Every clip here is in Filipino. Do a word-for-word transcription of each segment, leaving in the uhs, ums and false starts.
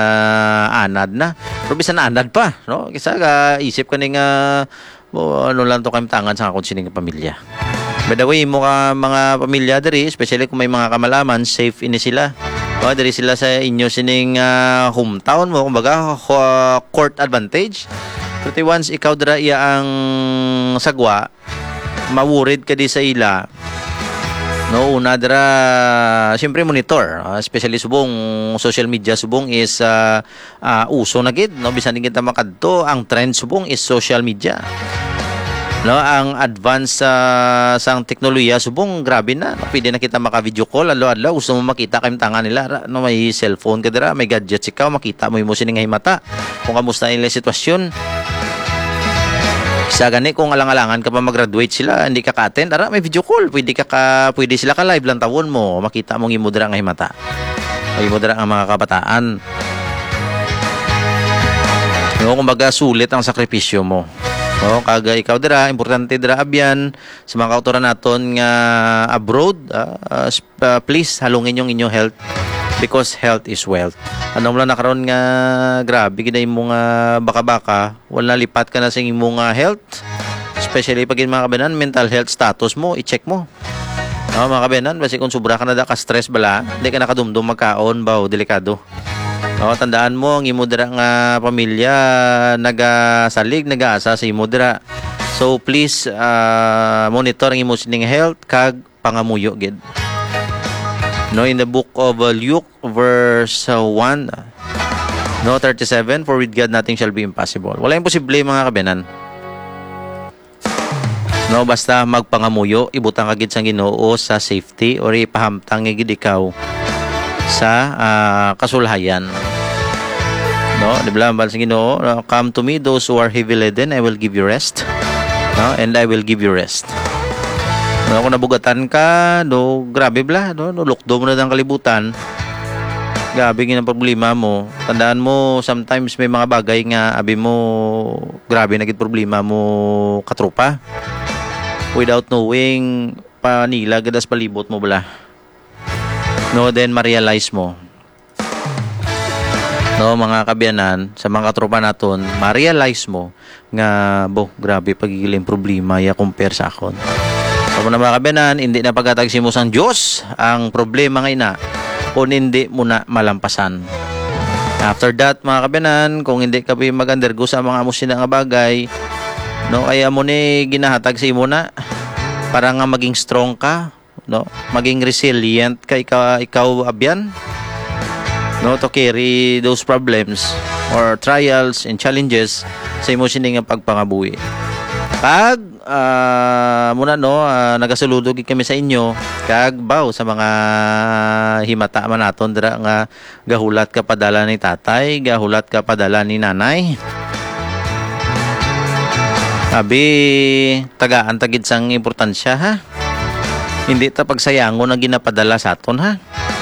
uh, anad na. Pero bisan anad pa, no? Kisa ka isip ka ning uh, oh, ano lang to kamtangan sa akong sining pamilya. By the way, mo ka mga pamilya diri, especially kung may mga kamalaman, safe ini sila. O, diri sila sa inyo sining uh, hometown mo, kumbaga uh, court advantage. Pero once ikaw dira iya ang sagwa, mawurid ka di sa ila. No, una dira, siyempre monitor, uh, especially subong social media subong is uh, uh, uso na gid, no, bisan din kita makadto, ang trend subong is social media. No, ang advance uh, sang teknolohiya subong grabe na, no? Pwede na kita maka-video call adlaw-adlaw, gusto mo makita kay tangan nila, no, may cellphone ka dira, may gadgets ikaw, makita mo imo sining himata kung kamusta nila sitwasyon. Sa gani kung alang-alangan ka pa mag-graduate sila, hindi ka ka-attend, ara may video call, pwede ka, ka pwede sila ka live lang tawon mo, makita mo ng imo dira nga himata. Ay imo dira ang mga kabataan. No, kumbaga sulit ang sakripisyo mo. Oh, kaga ikaw dira, importante dira abyan sa mga kautoran naton nga abroad, uh, uh, please halungin yung inyong health because health is wealth. Ano mo lang nakaroon nga grabe gid imong uh, baka-baka, wala lipat ka na sa imong uh, health. Especially pag mga kabanan, mental health status mo, i-check mo. No, mga kabanan, basi kung sobra ka na da ka stress bala, di ka nakadumdum magkaon ba, delikado. No, tandaan mo ang imo dira nga pamilya nagasalig nagaasa sa imo dira. So please uh, monitor ang imo sining health kag pangamuyo gid. No, in the book of uh, Luke verse uh, one no thirty-seven, for with God nothing shall be impossible. Wala imposible mga kabenan. No, basta magpangamuyo, ibutang ka gid sang Ginoo sa safety or ipahamtang gid ikaw sa uh, kasulhayan. No, di ba ang sa Ginoo, come to me those who are heavy laden, I will give you rest. No, and I will give you rest. No, kung nabugatan ka, no, grabe bla, no, no lukdo mo na ng kalibutan. Grabe ng problema mo. Tandaan mo, sometimes may mga bagay nga abi mo grabe nagit problema mo katropa. Without knowing panila gadas palibot mo bala. No, then ma-realize mo. No, mga kabiyanan, sa mga katropa naton, ma-realize mo nga, bo, grabe pagigiling problema ya compare sa akon. So, mga kabiyanan, hindi na pagkatagsi mo sang Diyos ang problema nga ina kung hindi mo na malampasan. After that, mga kabiyanan, kung hindi ka mag-undergo sa mga amusin nga bagay, no, kaya mo ni ginahatag sa imo na para nga maging strong ka, no, maging resilient ka ikaw, ikaw abyan, no, to carry those problems or trials and challenges sa imo sining nga pagpangabuhi. Kag uh, muna no uh, nagasuludog kami sa inyo kag baw sa mga himata man naton dira nga gahulat ka padala ni tatay, gahulat ka padala ni nanay. Abi tagaan tagid sang importansya ha. Hindi ta pagsayangon ang ginapadala sa aton ha.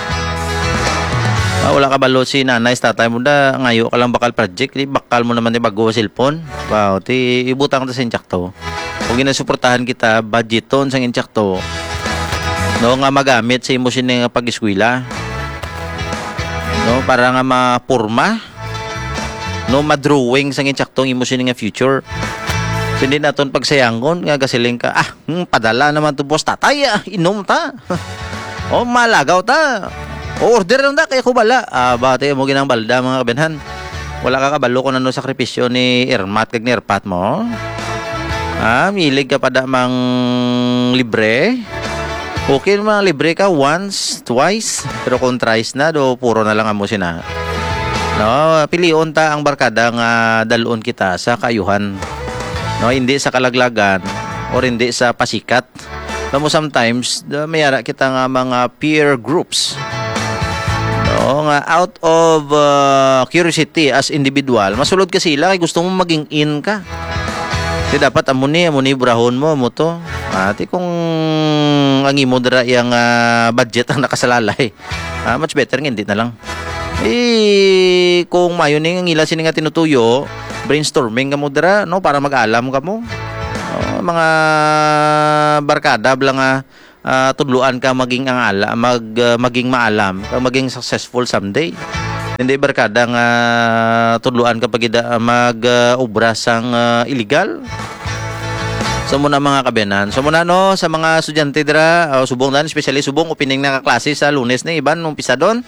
Ah, wala ka balo si nanay sa tatay mo da ngayo ka lang bakal project, di bakal mo naman di bago cellphone. Wow, ti ibutang ta sa inchakto. Kung ginasuportahan kita budgeton sang inchakto, no nga magamit sa imo sining pag-eskwela. No, para nga mapurma, no madrawing sang inchaktong imo sining future. So, hindi naton pagsayangon nga gasiling ka, ah, hmm, padala naman to boss tatay, ah, inom ta. O malagaw ta. O order lang da kaya ko bala. Ah, bate mo ginang balda mga kabenhan. Wala ka kabalo kung ano sakripisyo ni Irmat kag ni Irpat mo. Ah, milig ka pa da mang libre. Okay naman libre ka once, twice, pero kung thrice na do puro na lang amo sina. No, pilion ta ang barkada nga dalon kita sa kayuhan. No, hindi sa kalaglagan or hindi sa pasikat. Alam mo sometimes mayara kita nga mga peer groups. No, nga out of uh, curiosity as individual, masulod ka sila kay gusto mo maging in ka. Di dapat amo ni amo ni brahon mo mo to. Ati kung ang imo dira yang uh, budget ang nakasalalay. Ah, much better nga hindi na lang. Eh kung mayo ning ang ila sini nga tinutuyo, brainstorming ka mo dira no para mag-alam ka mo. Oh, mga barkada bla nga uh, tudluan ka maging ang ala, mag uh, maging maalam, maging successful someday. Hindi barkada nga tudluan kapag ida mag-obra uh, sang uh, illegal. So muna mga kabenan. So muna no sa mga estudyante dira, uh, subong dan especially subong opening na klase sa Lunes na iban umpisa doon.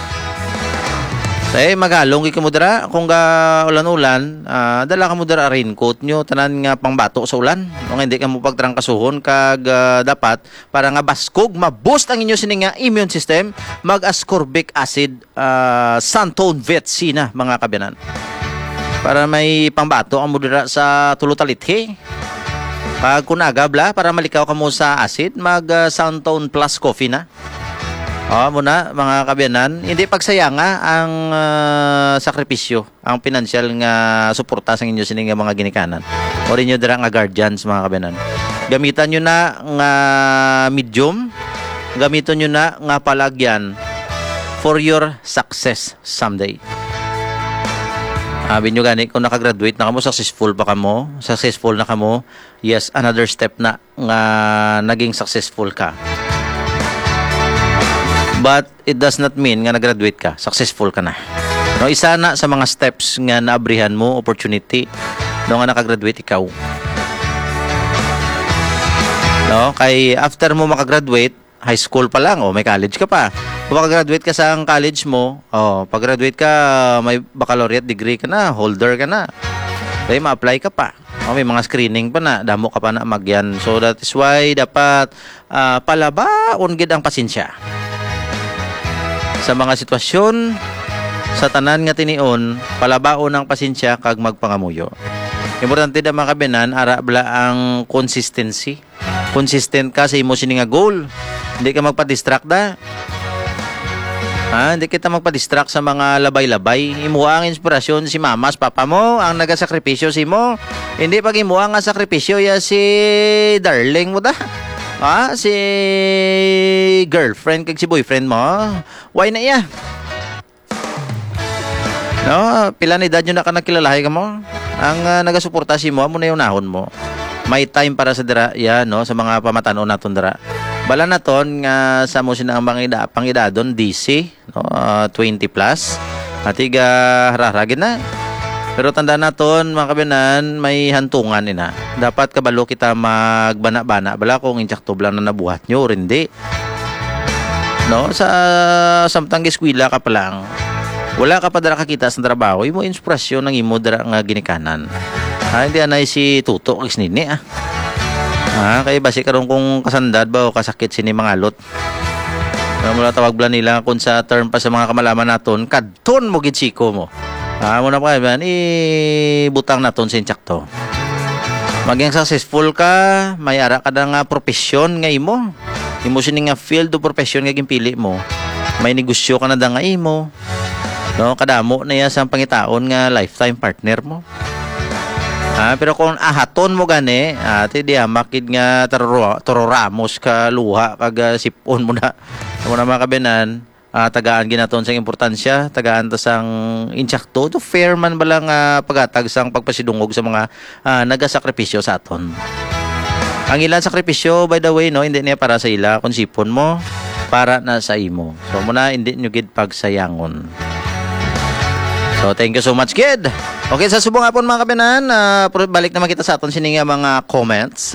Say magalong ka mo dira kung ga ulan-ulan, uh, dala ka mo dira raincoat nyo tanan nga pangbato sa ulan. Kung hindi ka mo pagtrangkasuhon kag uh, dapat para nga baskog ma-boost ang inyo sining nga immune system, mag-ascorbic acid uh, Santone Vet C na mga kabenan. Para may pangbato ang mo dira sa tulotalithi. Pag kunagabla para malikaw ka mo sa acid, mag uh, Santone Plus Coffee na. Oh, muna mga kabiyanan, hindi pagsayanga ang uh, sakripisyo, ang pinansyal nga suporta sa inyo sining mga ginikanan. O rin nyo dira nga guardians mga kabiyanan. Gamitan nyo na nga medium, gamitan nyo na nga palagyan for your success someday. Sabi nyo gani, kung nakagraduate na kamo, successful pa kamo, successful na kamo, yes, another step na nga naging successful ka. But it does not mean nga nag-graduate ka, successful ka na. No, isa na sa mga steps nga naabrihan mo, opportunity, no nga nakagraduate ikaw. No, kay after mo makagraduate, high school pa lang, o may college ka pa. Kung makagraduate ka sa college mo, oh, pag-graduate ka, may baccalaureate degree ka na, holder ka na. Kaya ma-apply ka pa. Oh, may mga screening pa na, damo ka pa na magyan. So that is why dapat uh, palabaon gid ang pasensya. Sa mga sitwasyon sa tanan nga tinion, palabaon ang pasensya kag magpangamuyo. Importante da mga kabenan, ara bla ang consistency. Consistent ka sa imo sini nga goal. Hindi ka magpa-distract da. Ha, hindi kita magpa-distract sa mga labay-labay. Imuha ang inspirasyon si mamas, papa mo, ang nagasakripisyo si mo. Hindi pag imuha nga sakripisyo ya si darling mo da. Ah, si girlfriend kag si boyfriend mo. Why na iya? No, pila na edad nyo na ka nakilalahi ka mo? Ang uh, nagasuporta si mo, amo na yung nahon mo. May time para sa dira, ya, no, sa mga pamatanon naton dira. Bala naton nga sa mo sinang mga pangidadon D C, no, uh, twenty plus. Atiga hararagin na. Pero tandaan naton mga kabinan, may hantungan ina. Dapat kabalo kita magbana-bana bala kung injakto lang na nabuhat nyo or hindi. No, sa samtang eskwela ka pa lang, wala ka pa dara kakita sa trabaho, imo inspirasyon ng imo dara nga ginikanan. Ah, hindi anay si Tuto kag nini ah. Ah, kay basi karon kung kasandad ba o kasakit sini mangalot. Ano mo tawag bla nila kung sa term pa sa mga kamalaman naton, kadton mo gid siko mo. Ah, muna pa yan, ibutang naton sa insyakto. Maging successful ka, may ara ka na nga profesyon nga imo. Imo sining nga field o profesyon nga gimpili mo. May negosyo ka na da nga imo. No, kadamo na yan sa pangitaon nga lifetime partner mo. Ah, pero kung ahaton mo gani, ate di makid nga tororamos ka luha kag sipon mo na. Mo na mga kabenan. Uh, tagaan ginaton sang importansya, tagaan ta sang insyakto to fair man balang uh, pagatag sang pagpasidungog sa mga uh, nagasakripisyo sa aton. Ang ilan sakripisyo by the way no, hindi niya para sa ila kun sipon mo, para na sa imo. So muna hindi nyo gid pagsayangon. So thank you so much kid. Okay, sa subong hapon mga kabenan, uh, balik naman kita sa aton sini nga mga comments.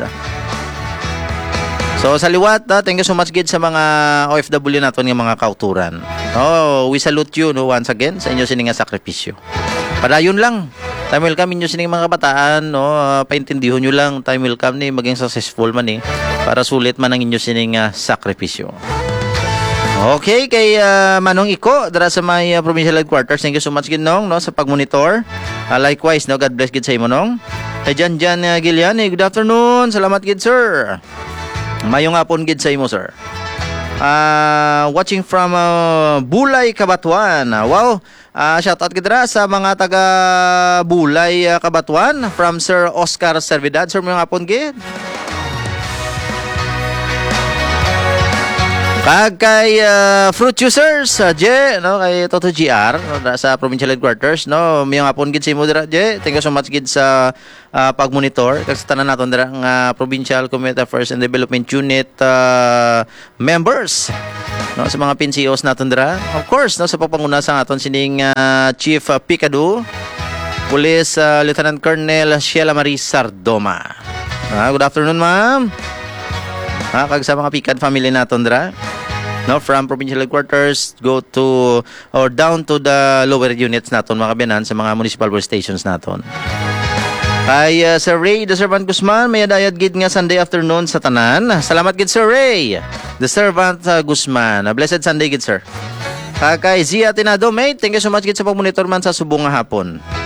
So sa liwat, uh, thank you so much gid sa mga O F W naton nga mga kauturan. Oh, we salute you no once again sa inyo sining nga sakripisyo. Padayon lang. Time will come inyo sining mga kabataan no, uh, paintindihon nyo lang time will come ni maging successful man eh para sulit man ang inyo sining nga sakripisyo. Okay, kay uh, Manong Iko dara sa may uh, provincial headquarters. Thank you so much gid nong no sa pagmonitor. Uh, likewise no, God bless gid sa imo nong. Kay Jan Jan uh, Giliani, good afternoon. Salamat gid sir. Mayong hapon gid sa imo sir. Uh, watching from uh, Bulay, Kabatuan. Uh, wow, uh, shout out gid ra sa mga taga Bulay, uh, Kabatuan from Sir Oscar Servidad. Sir, mayong hapon gid. Kag kay uh, Fruit Juicers, uh, J, no, kay Toto G R, no, sa provincial headquarters, no, mayong hapon gid sa imo dira, J. Thank you so much gid sa uh, pagmonitor kag sa tanan naton dira nga provincial community affairs and development unit uh, members. no, sa mga P N C Os naton dira. Of course, no, sa papanguna sa aton sining uh, Chief uh, Picado, Police uh, Lieutenant Colonel Sheila Marie Sardoma. Ah, good afternoon, ma'am. Ah, kag sa mga Picad family naton dira. No, from provincial headquarters go to or down to the lower units naton mga kabiyanan sa mga municipal police stations naton. Kay uh, Sir Ray the Servant Guzman, may adayad gid nga Sunday afternoon sa tanan. Salamat gid Sir Ray the Servant uh, Guzman. A blessed Sunday gid sir. Kay Zia Tinado, mate, thank you so much gid sa pag-monitor man sa subong nga hapon.